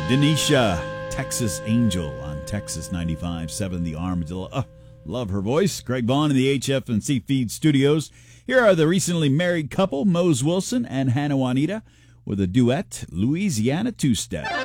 Denisha, Texas Angel on Texas 95.7 The Armadillo. Love her voice. Greg Vaughn in the HF&C Feed Studios. Here are the recently married couple, Mose Wilson and Hannah Juanita, with a duet, Louisiana Two-Step.